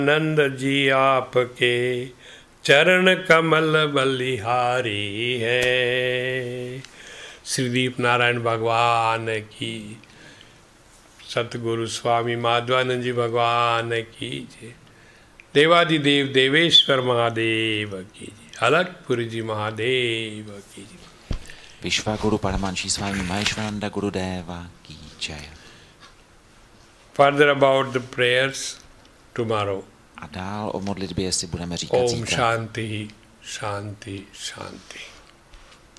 नंद जी आपके चरण कमल बलिहारी है। श्रीदीप नारायण भगवान की, सतगुरु स्वामी माधवानंद जी भगवान की जय। देवादिदेव देवेश्वर महादेव की जय। अलगपुरी जी महादेव की जय। विश्वा गुरु परमांशी स्वामी महेश्वरानंद गुरुदेवा की जय। Further about the prayers tomorrow. A dál o modlitbě si budeme říkat Om zítra. Shanti, Shanti, Shanti.